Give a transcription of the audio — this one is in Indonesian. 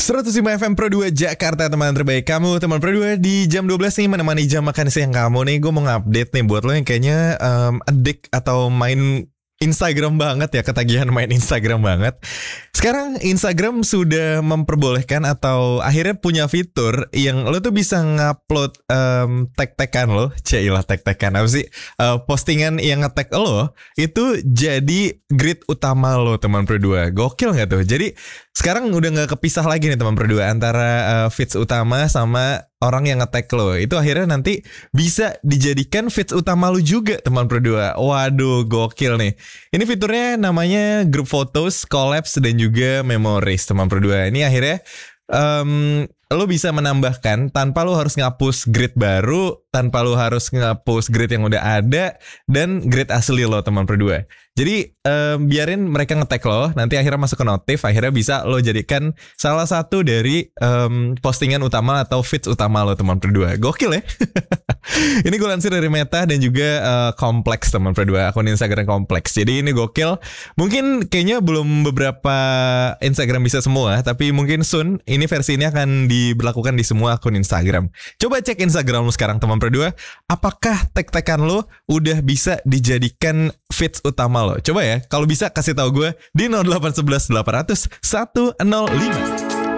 105 FM Pro 2 Jakarta, teman terbaik kamu. Teman Pro 2 di jam 12 nih, menemani jam makan siang kamu nih. Gue mau ngupdate nih buat lo yang kayaknya addict atau main Instagram banget ya, ketagihan main Instagram banget. Sekarang Instagram sudah memperbolehkan atau akhirnya punya fitur yang lo tuh bisa ngupload tag-tagan lo. Cailah tag-tagan apa sih? Postingan yang nge-tag lo itu jadi grid utama lo, teman Pro 2. Gokil gak tuh? Jadi sekarang udah gak kepisah lagi nih, teman Pro 2, antara feeds utama sama orang yang nge-tag lo. Itu akhirnya nanti bisa dijadikan feeds utama lo juga, teman Pro 2. Waduh, gokil nih. Ini fiturnya namanya Group Photos, Collabs, dan juga Memories, teman Pro 2. Ini akhirnya lo bisa menambahkan tanpa lo harus ngapus grid baru, tanpa lo harus ngapus grid yang udah ada, dan grid asli lo, teman Pro 2. Jadi biarin mereka nge-tag lo, nanti akhirnya masuk ke notif, akhirnya bisa lo jadikan salah satu dari postingan utama atau feeds utama lo, teman Pro 2. Gokil ya. Ini gue lansir dari Meta dan juga Kompleks, teman Pro 2, akun Instagram Kompleks. Jadi ini gokil. Mungkin kayaknya belum beberapa Instagram bisa semua, tapi mungkin soon ini versi ini akan diberlakukan di semua akun Instagram. Coba cek Instagram lo sekarang, teman Pro 2. Apakah tag-tagan lo udah bisa dijadikan feeds utama lo? Coba ya, kalau bisa kasih tahu gue di 0811 800 105.